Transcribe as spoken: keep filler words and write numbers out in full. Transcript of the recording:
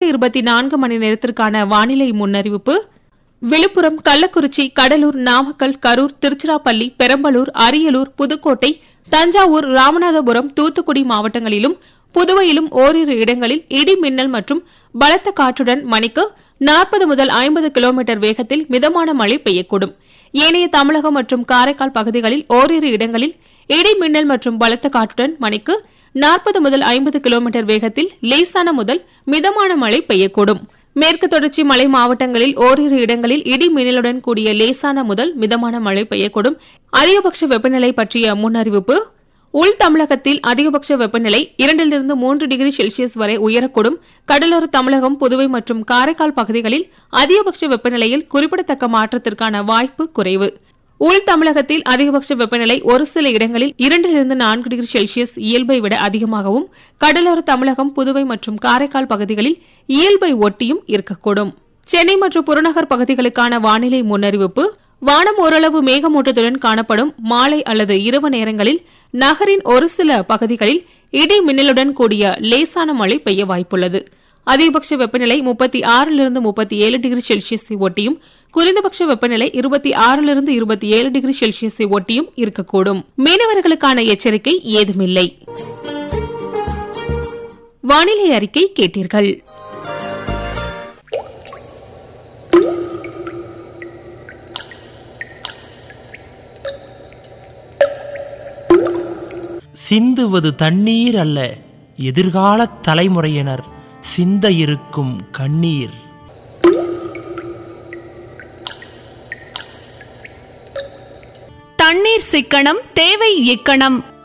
இருபத்தி நான்கு மணி நேரத்திற்கான வானிலை முன்னறிவிப்பு. விழுப்புரம், கள்ளக்குறிச்சி, கடலூர், நாமக்கல், கரூர், திருச்சிராப்பள்ளி, பெரம்பலூர், அரியலூர், புதுக்கோட்டை, தஞ்சாவூர், ராமநாதபுரம், தூத்துக்குடி மாவட்டங்களிலும் புதுவையிலும் ஓரிரு இடங்களில் இடி மின்னல் மற்றும் பலத்த காற்றுடன் மணிக்கு நாற்பது முதல் ஐம்பது கிலோமீட்டர் வேகத்தில் மிதமான மழை பெய்யக்கூடும். ஏனைய தமிழகம் மற்றும் காரைக்கால் பகுதிகளில் ஓரிரு இடங்களில் இடி மின்னல் மற்றும் பலத்த காற்றுடன் மணிக்கு நாற்பது முதல் ஐம்பது கிலோமீட்டர் வேகத்தில் லேசான முதல் மிதமான மழை பெய்யக்கூடும். மேற்கு தொடர்ச்சி மலை மாவட்டங்களில் ஓரிரு இடங்களில் இடி மின்னலுடன் கூடிய லேசான முதல் மிதமான மழை பெய்யக்கூடும். அதிகபட்ச வெப்பநிலை பற்றிய முன்னறிவிப்பு. உள் தமிழகத்தில் அதிகபட்ச வெப்பநிலை இரண்டிலிருந்து மூன்று டிகிரி செல்சியஸ் வரை உயரக்கூடும். கடலோர தமிழகம், புதுவை மற்றும் காரைக்கால் பகுதிகளில் அதிகபட்ச வெப்பநிலையில் குறிப்பிடத்தக்க மாற்றத்திற்கான வாய்ப்பு குறைவு. உள் தமிழகத்தில் அதிகபட்ச வெப்பநிலை ஒரு சில இடங்களில் இரண்டிலிருந்து நான்கு டிகிரி செல்சியஸ் இயல்பை விட அதிகமாகவும், கடலோர தமிழகம், புதுவை மற்றும் காரைக்கால் பகுதிகளில் இயல்பை ஒட்டியும் இருக்கக்கூடும். சென்னை மற்றும் புறநகர் பகுதிகளுக்கான வானிலை முன்னறிவிப்பு. வானம் ஓரளவு மேகமூட்டத்துடன் காணப்படும். மாலை அல்லது இரவு நேரங்களில் நகரின் ஒரு சில பகுதிகளில் இடி மின்னலுடன் கூடிய லேசான மழை பெய்ய வாய்ப்புள்ளது. அதிகபட்ச வெப்பநிலை முப்பத்தி ஆறிலிருந்து முப்பத்தி ஏழு டிகிரி செல்சியஸை ஒட்டியும், குறைந்தபட்ச வெப்பநிலை இருபத்தி ஆறிலிருந்து இருபத்தி ஏழு டிகிரி செல்சியஸை ஒட்டியும் இருக்கக்கூடும். மீனவர்களுக்கான எச்சரிக்கை ஏதுமில்லை. வானிலை அறிக்கை கேட்டீர்கள். சிந்துவது தண்ணீர் அல்ல, எதிர்கால தலைமுறையினர் சிந்த இருக்கும் கண்ணீர். தண்ணீர் சிக்கனம், தேவை இக்கணம்.